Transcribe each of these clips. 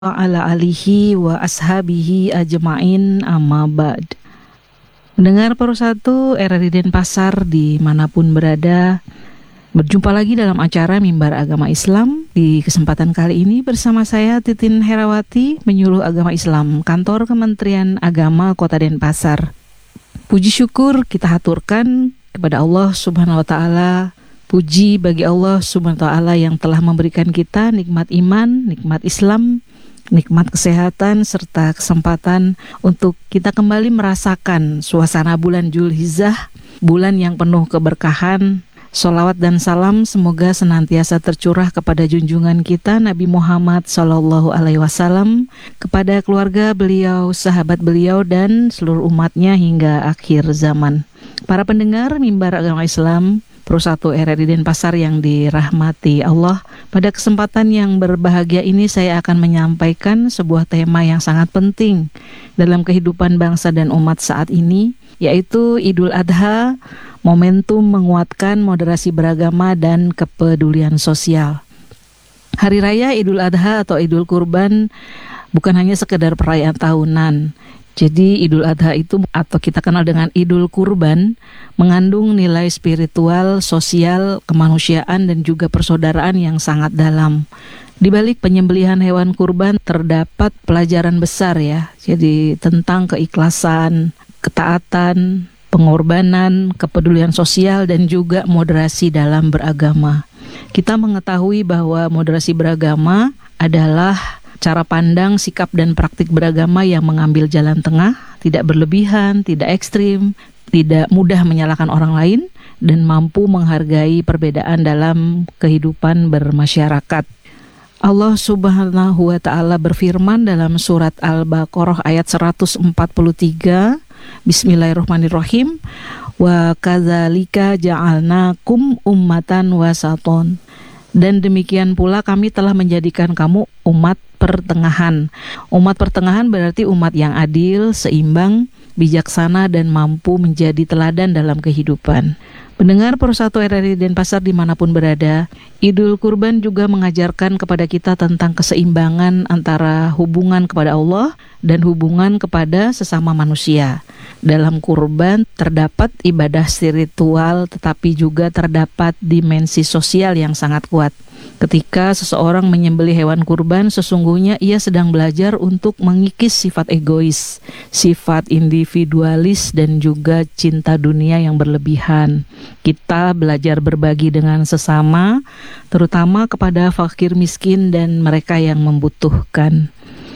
wa ala alihi wa ashabihi ajma'in amma ba'd. Mendengar persatu RRI Denpasar dimanapun berada, berjumpa lagi dalam acara Mimbar Agama Islam. Di kesempatan kali ini bersama saya Titin Herawati, Penyuluh Agama Islam Kantor Kementerian Agama Kota Denpasar. Puji syukur kita haturkan kepada Allah Subhanahu wa Ta'ala. Puji bagi Allah Subhanahu wa Ta'ala yang telah memberikan kita nikmat iman, nikmat Islam, nikmat kesehatan, serta kesempatan untuk kita kembali merasakan suasana bulan Zulhijjah, bulan yang penuh keberkahan. Sholawat dan salam semoga senantiasa tercurah kepada junjungan kita Nabi Muhammad SAW, kepada keluarga beliau, sahabat beliau, dan seluruh umatnya hingga akhir zaman. Para pendengar Mimbar Agama Islam Persatu RRI Denpasar yang dirahmati Allah, pada kesempatan yang berbahagia ini saya akan menyampaikan sebuah tema yang sangat penting dalam kehidupan bangsa dan umat saat ini, yaitu Idul Adha, momentum menguatkan moderasi beragama dan kepedulian sosial. Hari Raya Idul Adha atau Idul Kurban bukan hanya sekedar perayaan tahunan. Jadi Idul Adha itu atau kita kenal dengan Idul Kurban mengandung nilai spiritual, sosial, kemanusiaan, dan juga persaudaraan yang sangat dalam. Di balik penyembelihan hewan kurban terdapat pelajaran besar ya. Jadi tentang keikhlasan, ketaatan, pengorbanan, kepedulian sosial, dan juga moderasi dalam beragama. Kita mengetahui bahwa moderasi beragama adalah cara pandang, sikap, dan praktik beragama yang mengambil jalan tengah, tidak berlebihan, tidak ekstrim, tidak mudah menyalahkan orang lain, dan mampu menghargai perbedaan dalam kehidupan bermasyarakat. Allah Subhanahu wa Ta'ala berfirman dalam surat Al-Baqarah ayat 143, Bismillahirrahmanirrahim, wa kadzalika ja'alnakum ummatan wasaton. Dan demikian pula kami telah menjadikan kamu umat pertengahan. Umat pertengahan berarti umat yang adil, seimbang, bijaksana, dan mampu menjadi teladan dalam kehidupan. Pendengar Persatu RRI Denpasar dimanapun berada, Idul Kurban juga mengajarkan kepada kita tentang keseimbangan antara hubungan kepada Allah dan hubungan kepada sesama manusia. Dalam kurban terdapat ibadah spiritual, tetapi juga terdapat dimensi sosial yang sangat kuat. Ketika seseorang menyembelih hewan kurban, sesungguhnya ia sedang belajar untuk mengikis sifat egois, sifat individualis, dan juga cinta dunia yang berlebihan. Kita belajar berbagi dengan sesama, terutama kepada fakir miskin dan mereka yang membutuhkan.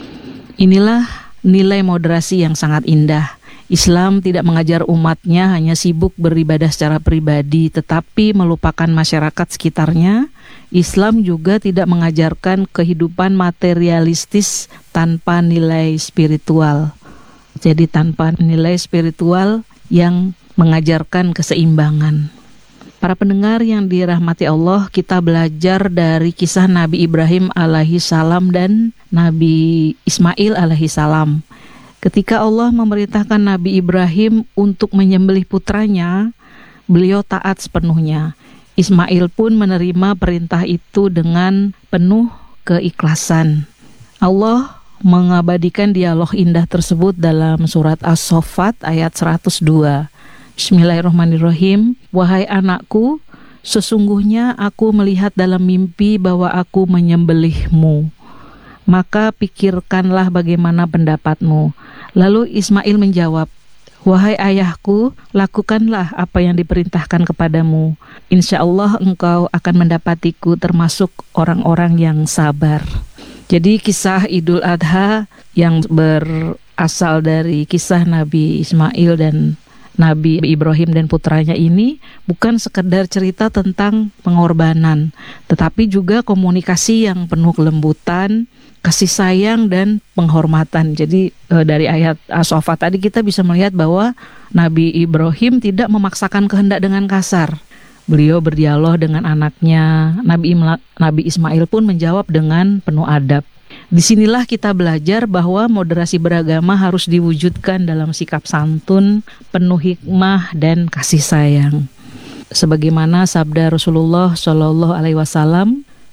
Inilah nilai moderasi yang sangat indah. Islam tidak mengajar umatnya hanya sibuk beribadah secara pribadi, tetapi melupakan masyarakat sekitarnya. Islam juga tidak mengajarkan kehidupan materialistis tanpa nilai spiritual. Jadi tanpa nilai spiritual yang mengajarkan keseimbangan. Para pendengar yang dirahmati Allah, kita belajar dari kisah Nabi Ibrahim alaihi salam dan Nabi Ismail alaihi salam. Ketika Allah memerintahkan Nabi Ibrahim untuk menyembelih putranya, beliau taat sepenuhnya. Ismail pun menerima perintah itu dengan penuh keikhlasan. Allah mengabadikan dialog indah tersebut dalam surat As-Saffat ayat 102. Bismillahirrahmanirrahim. Wahai anakku, sesungguhnya aku melihat dalam mimpi bahwa aku menyembelihmu. Maka pikirkanlah bagaimana pendapatmu. Lalu Ismail menjawab, wahai ayahku, lakukanlah apa yang diperintahkan kepadamu. Insya Allah engkau akan mendapatiku termasuk orang-orang yang sabar. Jadi kisah Idul Adha yang berasal dari kisah Nabi Ismail dan Nabi Ibrahim dan putranya ini bukan sekedar cerita tentang pengorbanan, tetapi juga komunikasi yang penuh kelembutan, kasih sayang, dan penghormatan. Jadi dari ayat As-Saffat tadi kita bisa melihat bahwa Nabi Ibrahim tidak memaksakan kehendak dengan kasar. Beliau berdialog dengan anaknya. Nabi Ismail pun menjawab dengan penuh adab. Disinilah kita belajar bahwa moderasi beragama harus diwujudkan dalam sikap santun, penuh hikmah, dan kasih sayang. Sebagaimana sabda Rasulullah SAW,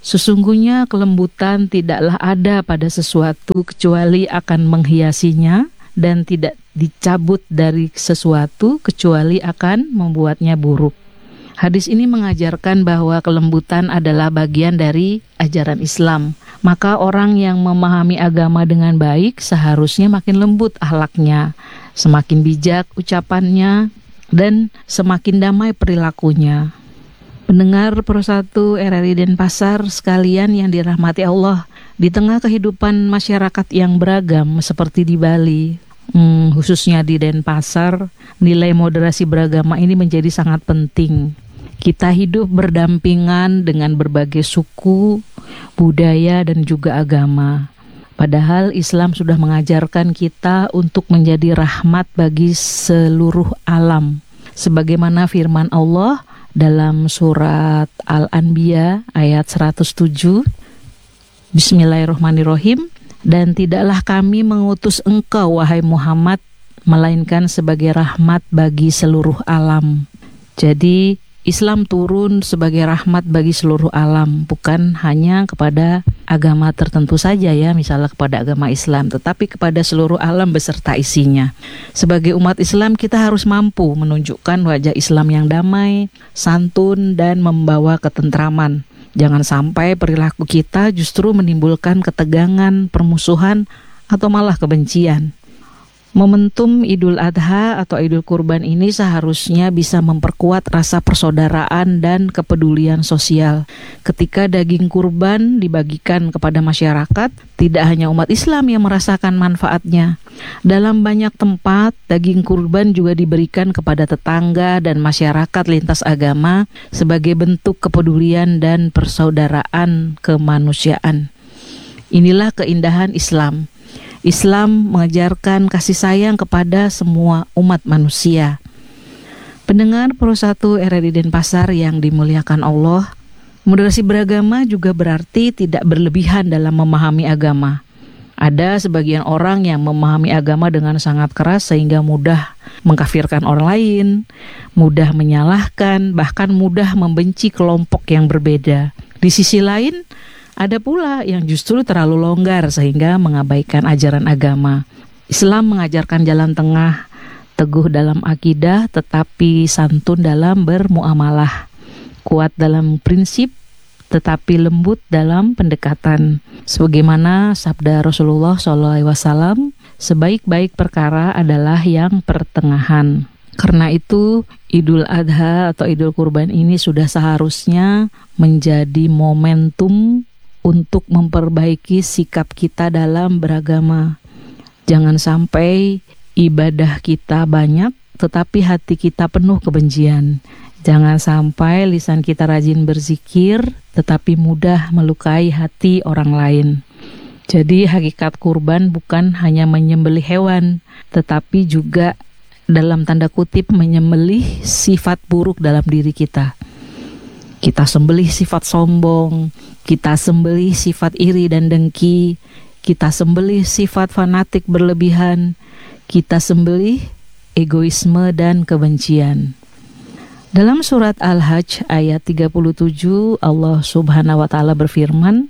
Sesungguhnya kelembutan tidaklah ada pada sesuatu kecuali akan menghiasinya, dan tidak dicabut dari sesuatu kecuali akan membuatnya buruk. Hadis ini mengajarkan bahwa kelembutan adalah bagian dari ajaran Islam. Maka orang yang memahami agama dengan baik seharusnya makin lembut akhlaknya, semakin bijak ucapannya, dan semakin damai perilakunya. Pendengar Pro1 RRI Denpasar sekalian yang dirahmati Allah, di tengah kehidupan masyarakat yang beragam seperti di Bali, khususnya di Denpasar, nilai moderasi beragama ini menjadi sangat penting. Kita hidup berdampingan dengan berbagai suku, budaya, dan juga agama. Padahal Islam sudah mengajarkan kita untuk menjadi rahmat bagi seluruh alam. Sebagaimana firman Allah dalam surat Al-Anbiya ayat 107, Bismillahirrahmanirrahim, dan tidaklah kami mengutus engkau wahai Muhammad melainkan sebagai rahmat bagi seluruh alam. Jadi Islam turun sebagai rahmat bagi seluruh alam, bukan hanya kepada agama tertentu saja ya, misalnya kepada agama Islam, tetapi kepada seluruh alam beserta isinya. Sebagai umat Islam kita harus mampu menunjukkan wajah Islam yang damai, santun, dan membawa ketentraman. Jangan sampai perilaku kita justru menimbulkan ketegangan, permusuhan, atau malah kebencian. Momentum Idul Adha atau Idul Kurban ini seharusnya bisa memperkuat rasa persaudaraan dan kepedulian sosial. Ketika daging kurban dibagikan kepada masyarakat, tidak hanya umat Islam yang merasakan manfaatnya. Dalam banyak tempat, daging kurban juga diberikan kepada tetangga dan masyarakat lintas agama sebagai bentuk kepedulian dan persaudaraan kemanusiaan. Inilah keindahan Islam. Islam mengajarkan kasih sayang kepada semua umat manusia. Pendengar Pro1 RRI Denpasar yang dimuliakan Allah, moderasi beragama juga berarti tidak berlebihan dalam memahami agama. Ada sebagian orang yang memahami agama dengan sangat keras sehingga mudah mengkafirkan orang lain, mudah menyalahkan, bahkan mudah membenci kelompok yang berbeda. Di sisi lain, ada pula yang justru terlalu longgar sehingga mengabaikan ajaran agama. Islam mengajarkan jalan tengah, teguh dalam akidah tetapi santun dalam bermuamalah, kuat dalam prinsip tetapi lembut dalam pendekatan. Sebagaimana sabda Rasulullah SAW, sebaik-baik perkara adalah yang pertengahan. Karena itu, Idul Adha atau Idul Kurban ini sudah seharusnya menjadi momentum untuk memperbaiki sikap kita dalam beragama. Jangan sampai ibadah kita banyak, tetapi hati kita penuh kebencian. Jangan sampai lisan kita rajin berzikir, tetapi mudah melukai hati orang lain. Jadi hakikat kurban bukan hanya menyembelih hewan, tetapi juga dalam tanda kutip menyembelih sifat buruk dalam diri kita. Kita sembelih sifat sombong, kita sembelih sifat iri dan dengki, kita sembelih sifat fanatik berlebihan, kita sembelih egoisme dan kebencian. Dalam surat Al-Hajj ayat 37, Allah Subhanahu wa taala berfirman,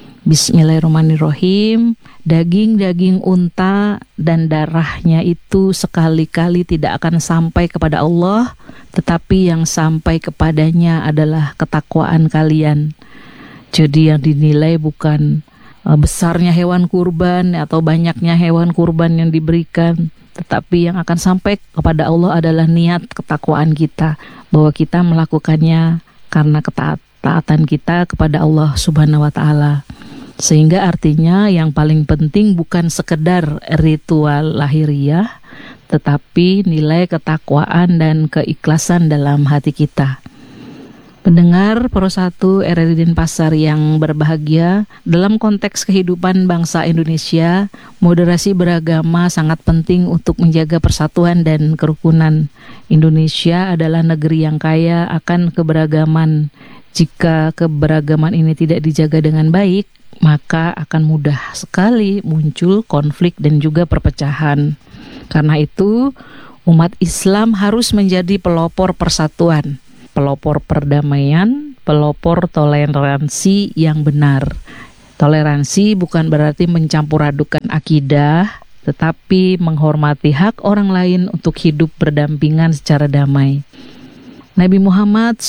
Bismillahirrahmanirrahim, daging-daging unta dan darahnya itu sekali-kali tidak akan sampai kepada Allah, tetapi yang sampai kepadanya adalah ketakwaan kalian. Jadi yang dinilai bukan besarnya hewan kurban atau banyaknya hewan kurban yang diberikan, tetapi yang akan sampai kepada Allah adalah niat ketakwaan kita, bahwa kita melakukannya karena ketaatan kita kepada Allah Subhanahu wa taala. Sehingga artinya yang paling penting bukan sekedar ritual lahiriah, tetapi nilai ketakwaan dan keikhlasan dalam hati kita. Pendengar Pro1 RRI Denpasar yang berbahagia, dalam konteks kehidupan bangsa Indonesia, moderasi beragama sangat penting untuk menjaga persatuan dan kerukunan. Indonesia adalah negeri yang kaya akan keberagaman. Jika keberagaman ini tidak dijaga dengan baik, maka akan mudah sekali muncul konflik dan juga perpecahan. Karena itu, umat Islam harus menjadi pelopor persatuan, pelopor perdamaian, pelopor toleransi yang benar. Toleransi bukan berarti mencampur adukan akidah, tetapi menghormati hak orang lain untuk hidup berdampingan secara damai. Nabi Muhammad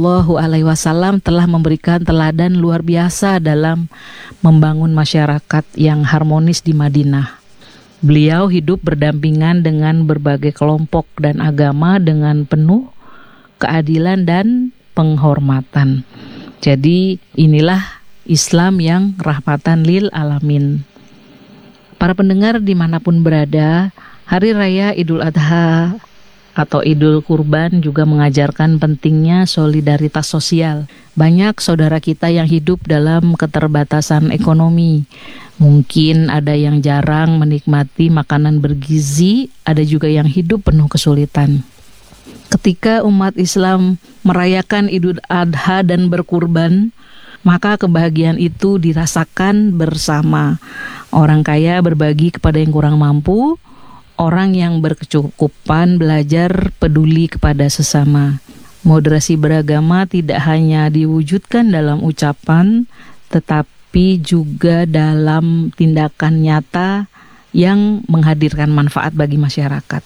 SAW telah memberikan teladan luar biasa dalam membangun masyarakat yang harmonis di Madinah. Beliau hidup berdampingan dengan berbagai kelompok dan agama dengan penuh keadilan dan penghormatan. Jadi inilah Islam yang rahmatan lil alamin. Para pendengar dimanapun berada, Hari Raya Idul Adha atau Idul Kurban juga mengajarkan pentingnya solidaritas sosial. Banyak saudara kita yang hidup dalam keterbatasan ekonomi. Mungkin ada yang jarang menikmati makanan bergizi, ada juga yang hidup penuh kesulitan. Ketika umat Islam merayakan Idul Adha dan berkurban, maka kebahagiaan itu dirasakan bersama. Orang kaya berbagi kepada yang kurang mampu, orang yang berkecukupan belajar peduli kepada sesama. Moderasi beragama tidak hanya diwujudkan dalam ucapan, tetapi juga dalam tindakan nyata yang menghadirkan manfaat bagi masyarakat.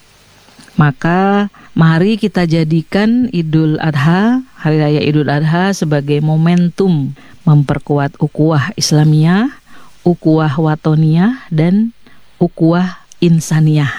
Maka mari kita jadikan Idul Adha, Hari Raya Idul Adha sebagai momentum memperkuat ukhuwah Islamiyah, ukhuwah watoniyah, dan ukhuwah insaniyah.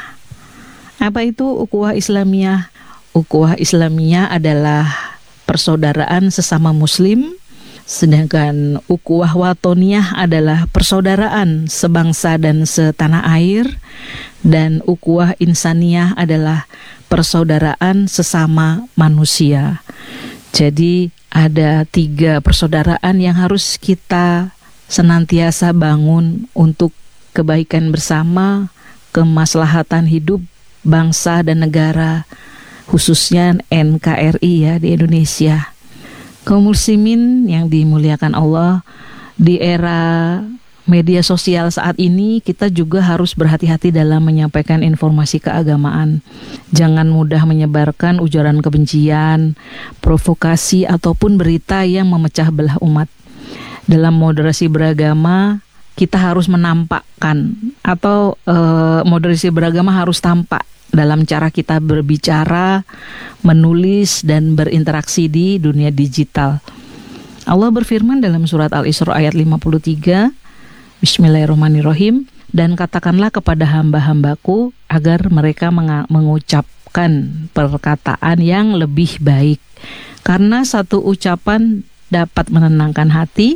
Apa itu ukhuwah Islamiyah? Ukhuwah Islamiyah adalah persaudaraan sesama muslim, sedangkan ukhuwah watoniyah adalah persaudaraan sebangsa dan setanah air, dan ukhuwah insaniyah adalah persaudaraan sesama manusia. Jadi ada 3 persaudaraan yang harus kita senantiasa bangun untuk kebaikan bersama, kemaslahatan hidup bangsa dan negara, khususnya NKRI ya di Indonesia. Kaum muslimin yang dimuliakan Allah, di era media sosial saat ini kita juga harus berhati-hati dalam menyampaikan informasi keagamaan. Jangan mudah menyebarkan ujaran kebencian, provokasi ataupun berita yang memecah belah umat. Dalam moderasi beragama, kita harus menampakkan atau moderasi beragama harus tampak dalam cara kita berbicara, menulis, dan berinteraksi di dunia digital. Allah berfirman dalam surat Al-Isra ayat 53, Bismillahirrahmanirrahim, dan katakanlah kepada hamba-hambaku agar mereka mengucapkan perkataan yang lebih baik, karena satu ucapan dapat menenangkan hati,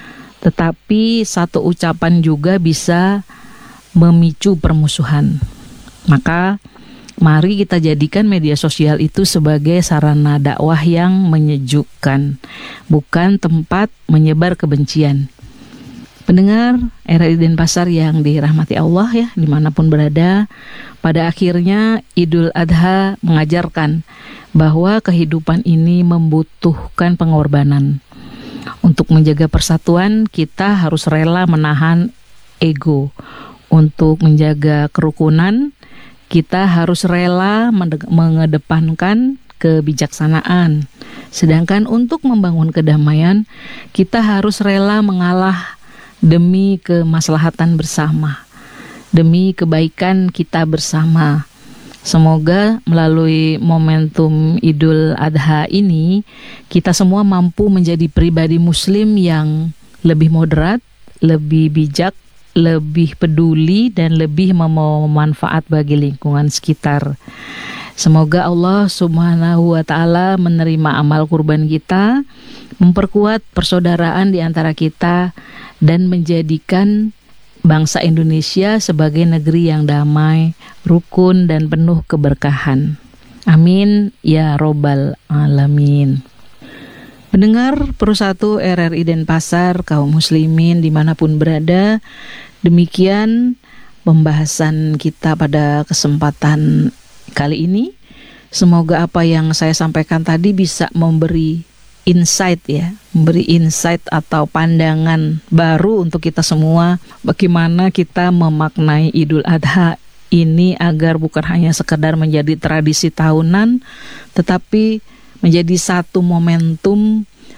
tetapi satu ucapan juga bisa memicu permusuhan. Maka mari kita jadikan media sosial itu sebagai sarana dakwah yang menyejukkan, bukan tempat menyebar kebencian. Pendengar RRI Denpasar yang dirahmati Allah ya, dimanapun berada, pada akhirnya Idul Adha mengajarkan bahwa kehidupan ini membutuhkan pengorbanan. Untuk menjaga persatuan, kita harus rela menahan ego. Untuk menjaga kerukunan, kita harus rela mengedepankan kebijaksanaan. Sedangkan untuk membangun kedamaian, kita harus rela mengalah demi kemaslahatan bersama, demi kebaikan kita bersama. Semoga melalui momentum Idul Adha ini, kita semua mampu menjadi pribadi muslim yang lebih moderat, lebih bijak, lebih peduli, dan lebih membawa manfaat bagi lingkungan sekitar. Semoga Allah Subhanahu wa Ta'ala menerima amal kurban kita, memperkuat persaudaraan di antara kita, dan menjadikan bangsa Indonesia sebagai negeri yang damai, rukun, dan penuh keberkahan. Amin ya robbal alamin. Pendengar Persatu RRI Denpasar, kaum muslimin dimanapun berada, demikian pembahasan kita pada kesempatan kali ini. Semoga apa yang saya sampaikan tadi bisa memberi insight ya, memberi insight atau pandangan baru untuk kita semua, bagaimana kita memaknai Idul Adha ini agar bukan hanya sekedar menjadi tradisi tahunan, tetapi menjadi satu momentum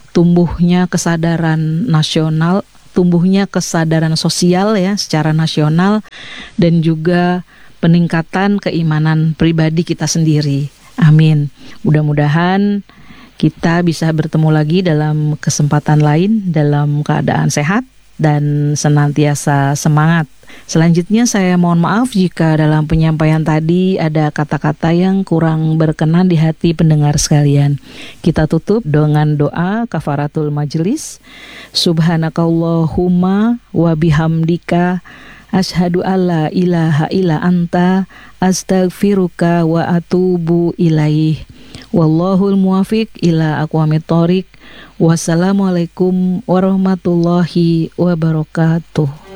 tumbuhnya kesadaran nasional, tumbuhnya kesadaran sosial ya secara nasional, dan juga peningkatan keimanan pribadi kita sendiri. Amin. Mudah-mudahan kita bisa bertemu lagi dalam kesempatan lain dalam keadaan sehat dan senantiasa semangat. Selanjutnya saya mohon maaf jika dalam penyampaian tadi ada kata-kata yang kurang berkenan di hati pendengar sekalian. Kita tutup dengan doa kafaratul majelis. Subhanakallahumma wa bihamdika asyhadu alla ilaha illa anta astaghfiruka wa atubu ilaih. Wallahul muwafiq ila aqwamit thoriq. Wassalamualaikum warahmatullahi wabarakatuh.